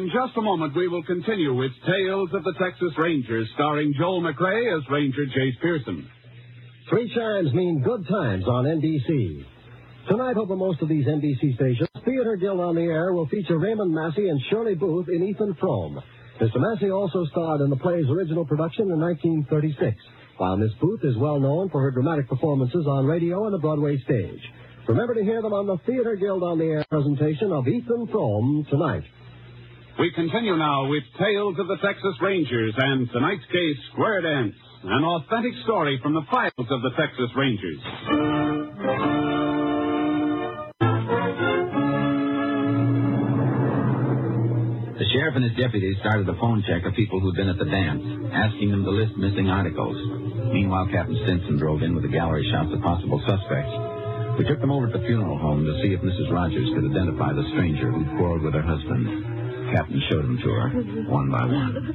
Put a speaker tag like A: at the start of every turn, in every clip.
A: In just a moment, we will continue with Tales of the Texas Rangers, starring Joel McRae as Ranger Jace Pearson.
B: 3 chimes mean good times on NBC. Tonight, over most of these NBC stations, Theater Guild on the Air will feature Raymond Massey and Shirley Booth in Ethan Frome. Mr. Massey also starred in the play's original production in 1936, while Miss Booth is well known for her dramatic performances on radio and the Broadway stage. Remember to hear them on the Theater Guild on the Air presentation of Ethan Frome tonight.
A: We continue now with Tales of the Texas Rangers and tonight's case, Square Dance, an authentic story from the files of the Texas Rangers.
C: The sheriff and his deputies started a phone check of people who'd been at the dance, asking them to list missing articles. Meanwhile, Captain Stinson drove in with a gallery shots of possible suspects. We took them over to the funeral home to see if Mrs. Rogers could identify the stranger who'd quarreled with her husband. Captain showed them to her, one by one.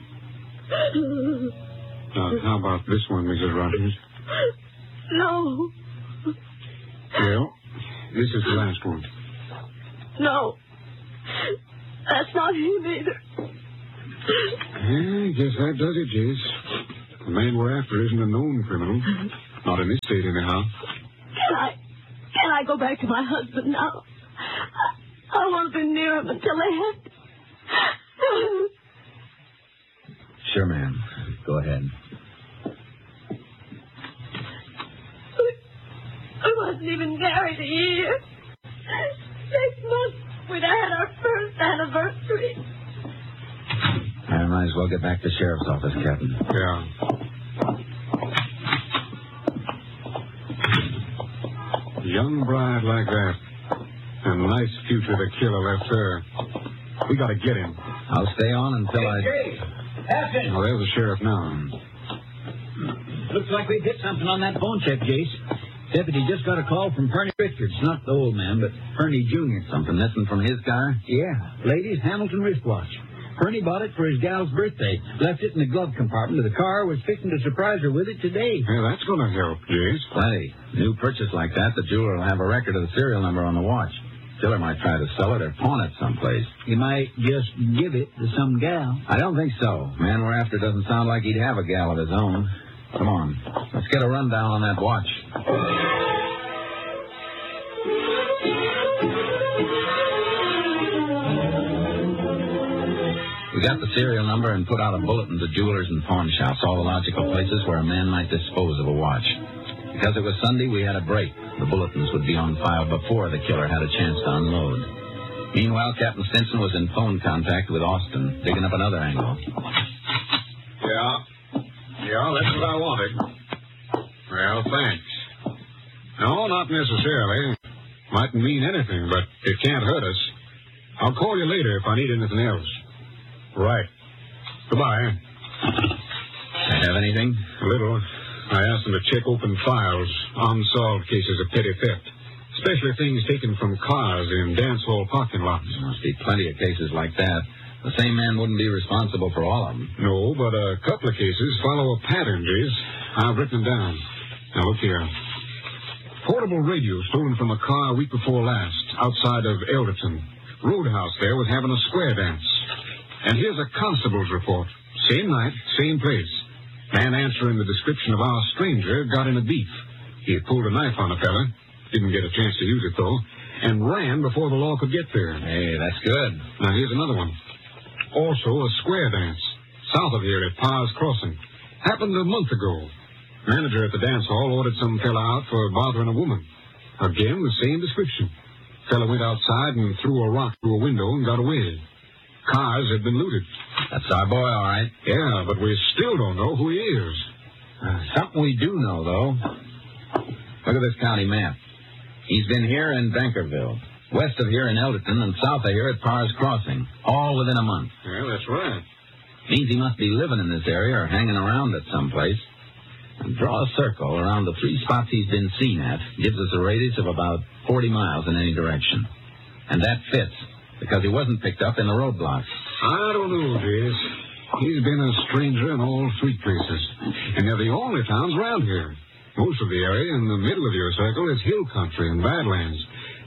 D: How about this one, Mrs. Rogers?
E: No.
D: Well, this is the last one.
E: No. That's not him either.
D: I guess that does it, Jace. The man we're after isn't a known criminal. Not in this state, anyhow.
E: Can I go back to my husband now? I want to be near him until they have...
C: Sure, ma'am. Go ahead.
E: We wasn't even married a year. 6 months we'd had our first anniversary.
C: I might as well get back to the sheriff's office, Captain.
D: Yeah. Young bride like that. A nice future the killer left her. We gotta get him.
C: I'll stay on until I...
D: Oh, there's the sheriff now.
F: Looks like we've hit something on that phone check, Jace. Deputy just got a call from Fernie Richards. Not the old man, but Fernie Jr.
C: Something missing from his car?
F: Yeah. Ladies' Hamilton wristwatch. Fernie bought it for his gal's birthday. Left it in the glove compartment of the car. Was fixing to surprise her with it today.
D: Yeah, that's gonna help, Jace.
C: Plenty. New purchase like that, the jeweler will have a record of the serial number on the watch. Killer might try to sell it or pawn it someplace.
F: He might just give it to some gal.
C: I don't think so. Man we're after doesn't sound like he'd have a gal of his own. Come on. Let's get a rundown on that watch. We got the serial number and put out a bulletin to jewelers and pawn shops, all the logical places where a man might dispose of a watch. Because it was Sunday, we had a break. The bulletins would be on file before the killer had a chance to unload. Meanwhile, Captain Stinson was in phone contact with Austin, digging up another angle.
D: Yeah, that's what I wanted. Well, thanks. No, not necessarily. Mightn't mean anything, but it can't hurt us. I'll call you later if I need anything else. Right. Goodbye.
C: Have anything?
D: A little. I asked them to check open files, unsolved cases of petty theft, especially things taken from cars in dance hall parking lots.
C: There must be plenty of cases like that. The same man wouldn't be responsible for all of them.
D: No, but a couple of cases follow a pattern, Jace. I've written them down. Now, look here. Portable radio stolen from a car a week before last, outside of Elderton. Roadhouse there was having a square dance. And here's a constable's report. Same night, same place. Man answering the description of our stranger got in a beef. He had pulled a knife on a fella. Didn't get a chance to use it, though. And ran before the law could get there.
C: Hey, that's good.
D: Now, here's another one. Also a square dance. South of here at Pars Crossing. Happened a month ago. Manager at the dance hall ordered some fella out for bothering a woman. Again, the same description. Fella went outside and threw a rock through a window and got away. Cars had been looted.
C: That's our boy, all right.
D: Yeah, but we still don't know who he is.
C: Something we do know, though. Look at this county map. He's been here in Bankerville, west of here in Elderton, and south of here at Pars Crossing, all within a month.
D: Yeah, that's right.
C: Means he must be living in this area or hanging around at some place. And draw a circle around the 3 spots he's been seen at. Gives us a radius of about 40 miles in any direction. And that fits, because he wasn't picked up in the roadblocks.
D: I don't know, Jace. He's been a stranger in all 3 places. And they're the only towns around here. Most of the area in the middle of your circle is hill country and badlands.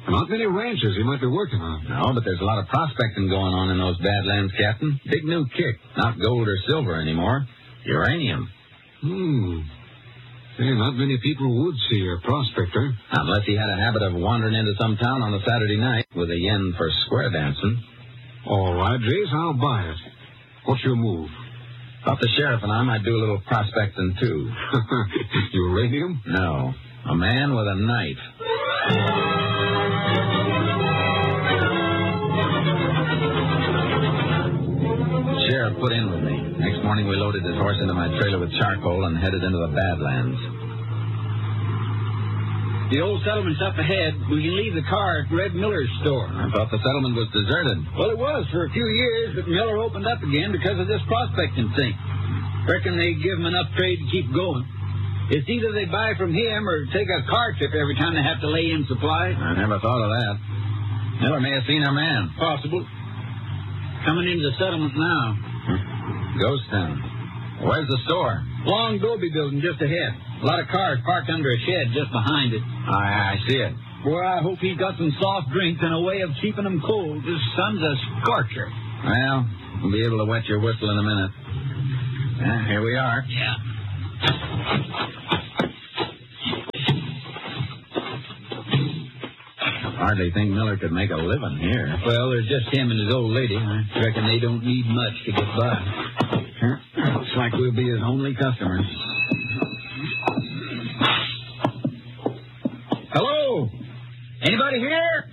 D: Not many ranches he might be working on.
C: No, but there's a lot of prospecting going on in those Badlands, Captain. Big new kick. Not gold or silver anymore. Uranium.
D: Hey, not many people would see a prospector.
C: Unless he had a habit of wandering into some town on a Saturday night with a yen for square dancing.
D: All right, Jace, I'll buy it. What's your move?
C: Thought the sheriff and I might do a little prospecting, too.
D: Uranium?
C: No. A man with a knife. The sheriff put in with me. Next morning, we loaded his horse into my trailer with charcoal and headed into the Badlands.
F: The old settlement's up ahead. We can leave the car at Red Miller's store.
C: I thought the settlement was deserted.
F: Well, it was for a few years, but Miller opened up again because of this prospecting thing. Reckon they give him enough trade to keep going. It's either they buy from him or take a car trip every time they have to lay in supplies.
C: I never thought of that. Miller may have seen our man.
F: Possible. Coming into the settlement now.
C: Ghost town. Where's the store?
F: Long adobe building just ahead. A lot of cars parked under a shed just behind it.
C: I see it.
F: Boy, I hope he's got some soft drinks and a way of keeping them cold. This sun's a scorcher.
C: Well, we'll be able to wet your whistle in a minute. Here we are.
F: Yeah.
C: Hardly think Miller could make a living here.
F: Well, there's just him and his old lady. I reckon they don't need much to get by.
C: Looks like we'll be his only customers.
F: Hello? Anybody here?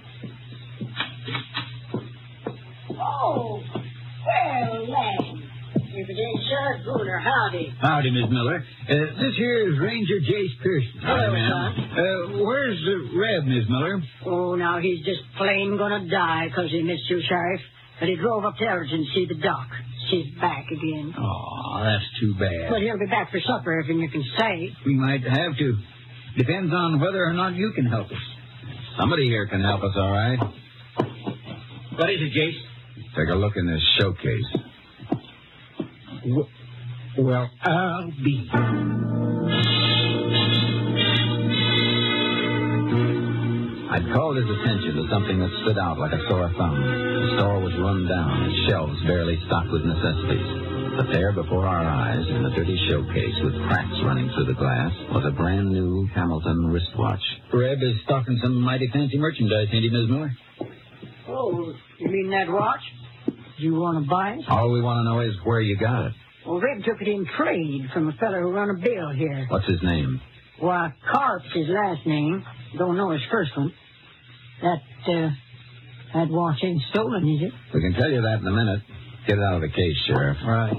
E: Oh, well, lad. If it ain't Sheriff Bruner, howdy.
F: Howdy, Miss Miller. This here is Ranger Jace Pearson.
E: Hello,
F: ma'am. Where's Reb, Miss Miller?
E: Oh, now he's just plain gonna die 'cause he missed you, Sheriff. But he drove up to Ellerton to see the doc. She's back again.
F: Oh, that's too bad.
E: But he'll be back for supper if you can say.
F: We might have to. Depends on whether or not you can help us.
C: Somebody here can help us, all right.
F: What is it, Jace?
C: Take a look in this showcase.
F: Well, I'll be.
C: I'd called his attention to something that stood out like a sore thumb. The store was run down, its shelves barely stocked with necessities. But there before our eyes, in the dirty showcase with cracks running through the glass, was a brand new Hamilton wristwatch.
F: Reb is stocking some mighty fancy merchandise, ain't he, Miss Miller?
E: Oh, you mean that watch? Do you want to buy it?
C: All we want to know is where you got it.
E: Well, Reb took it in trade from a fellow who run a bill here.
C: What's his name?
E: Why, Carp's his last name. Don't know his first one. That watch ain't stolen, is it?
C: We can tell you that in a minute. Get it out of the case, Sheriff.
F: Right.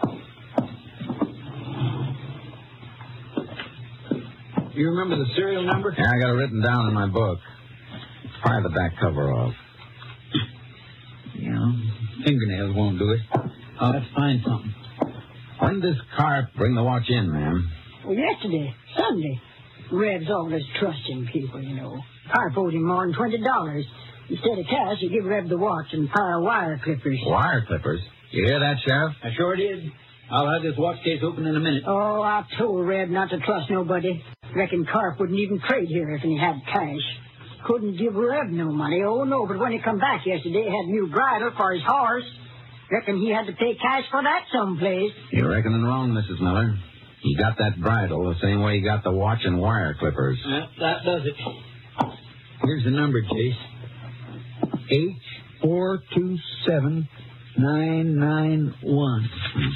F: You remember the serial number?
C: Yeah, I got it written down in my book. Pry the back cover off.
F: Yeah, fingernails won't do it. I'll have to find something.
C: When does Carp bring the watch in, ma'am?
E: Well, yesterday, Sunday. Reb's always trusting people, you know. Carp owed him more than $20. Instead of cash, he give Reb the watch and a pair of wire clippers.
C: Wire clippers? You hear that, Sheriff?
F: I sure did. I'll have this watch case open in a minute.
E: Oh, I told Reb not to trust nobody. Reckon Carp wouldn't even trade here if he had cash. Couldn't give Reb no money. Oh, no, but when he come back yesterday, he had new bridle for his horse. Reckon he had to pay cash for that someplace.
C: You're reckoning wrong, Mrs. Miller. He got that bridle the same way he got the watch and wire clippers.
F: That does it. Here's the number, Jace. H427991.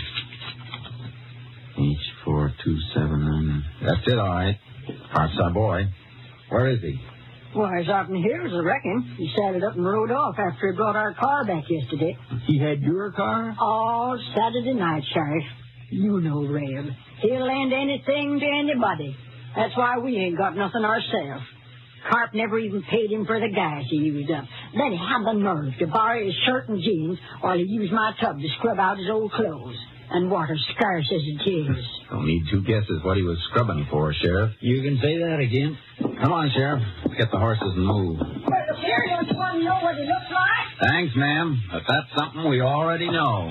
C: H4279. That's it, all right. Carp's our boy. Where is he?
E: Why, he's out in Hills, I reckon. He saddled up and rode off after he brought our car back yesterday.
F: He had your car?
E: All Saturday night, Sheriff. You know Reb. He'll lend anything to anybody. That's why we ain't got nothing ourselves. Carp never even paid him for the gas he used up. Then he had the nerve to borrow his shirt and jeans while he used my tub to scrub out his old clothes. And water scarce as it is.
C: Don't need two guesses what he was scrubbing for, Sheriff.
F: You can say that again.
C: Come on, Sheriff. Let's get the horses and move.
E: Well, look here, don't you want to know what he looks like?
C: Thanks, ma'am. But that's something we already know.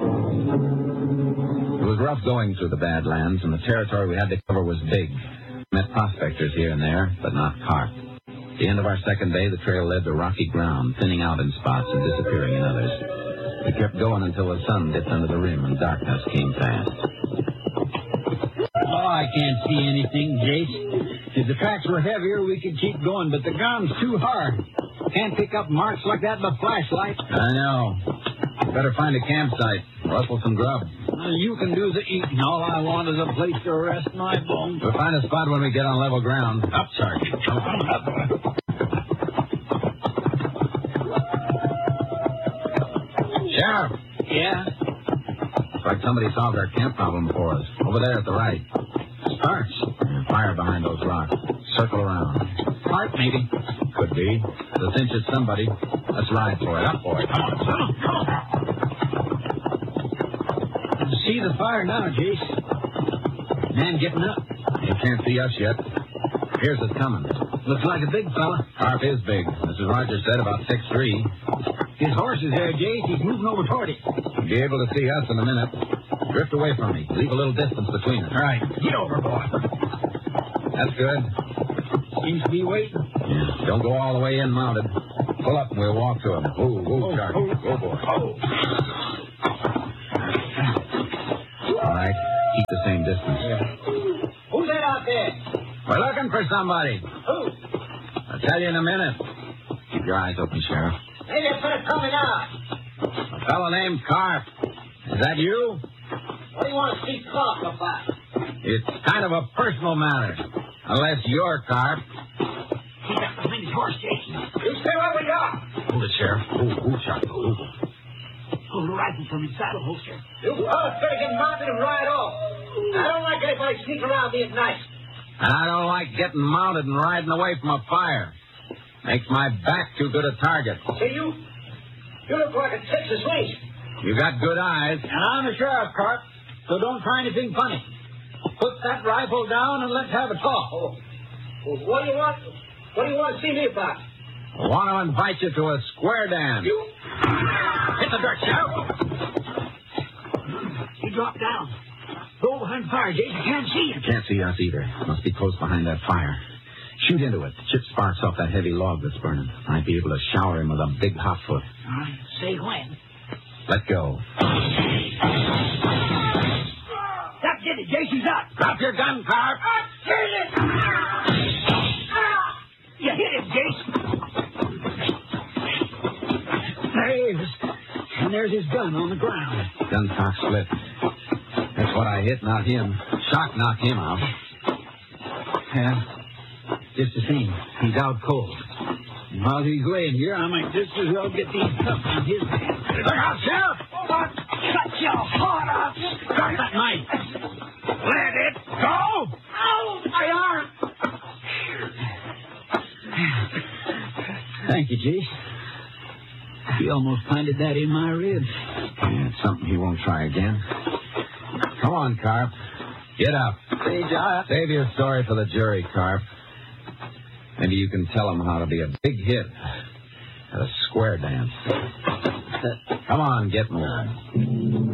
C: It was rough going through the Badlands, and the territory we had to cover was big. Met prospectors here and there, but not carp. At the end of our second day, the trail led to rocky ground, thinning out in spots and disappearing in others. We kept going until the sun dipped under the rim and darkness came fast.
F: Oh, I can't see anything, Jace. If the tracks were heavier, we could keep going, but the ground's too hard. Can't pick up marks like that with a flashlight.
C: I know. Better find a campsite. Rustle some grub.
F: You can do the eating. All I want is a place to rest my bones.
C: We'll find a spot when we get on level ground.
F: Up, Sergeant. Up.
C: Sheriff!
F: Yeah?
C: Looks like somebody solved our camp problem for us. Over there at the right.
F: Starts.
C: Fire behind those rocks. Circle around.
F: Park, maybe.
C: Could be. The cinch is somebody. Let's ride for it. Up for it.
F: Come on. See the fire now, Jace. Man getting up.
C: He can't see us yet. Here's us coming.
F: Looks like a big fella.
C: Carp is big. Mrs. Rogers said about 6'3".
F: His horse is there, Jace. He's moving over toward it.
C: He'll be able to see us in a minute. Drift away from me. Leave a little distance between us.
F: All right. Get over, boy.
C: That's good.
F: Seems to be waiting.
C: Yeah. Don't go all the way in mounted. Pull up and we'll walk to him. Whoa, Charlie. Go, boy. All right. Keep the same distance.
F: Yeah. Who's that out there?
C: We're looking for somebody.
F: Who?
C: I'll tell you in a minute. Keep your eyes open, Sheriff.
F: Maybe it's coming out.
C: A fellow named Carp. Is that you?
F: What do you want to see Carp about?
C: It's kind of a personal matter. Unless you're Carp.
F: He got behind his horse, Jason. You stay where we are.
C: Hold it, Sheriff. Ooh, Charlie. Ooh.
F: Pull the rifle from his saddle holster. You fellas better get mounted and ride off. I don't like anybody sneaking around me at night.
C: And I don't like getting mounted and riding away from a fire. Makes my back too good a target.
F: See, you look like a Texas Ranger.
C: You got good eyes.
F: And I'm a sheriff, Carp, so don't try anything funny. Put that rifle down and let's have a talk. Oh. Well, what do you want? What do you want to see me about?
C: I want to invite you to a square dance.
F: You hit the dirt, Sheriff. He dropped down. Go behind the fire, Jason. You can't see him.
C: Can't see us either. Must be close behind that fire. Shoot into it. Chip sparks off that heavy log that's burning. Might be able to shower him with a big hot foot.
F: All right. Say when.
C: Let go.
F: That did it, Jason's up.
C: Drop your gun, Carp.
F: You hit him, Jason. There he is. And there's his gun on the ground.
C: Gun stock split. That's what I hit, not him. Shock knocked him out.
F: Yeah. Just the same. He's out cold. And while he's laying here, I might just as well get these cuffs on his hands.
C: Look out, Sheriff!
F: Cut your heart out! Drop that knife!
C: Let it go!
F: Ow! My arm! Thank you, Jace. He almost planted that in my ribs.
C: Yeah, it's something he won't try again. Come on, Carp. Get up. Save your story for the jury, Carp. Maybe you can tell them how to be a big hit at a square dance. Come on, get more.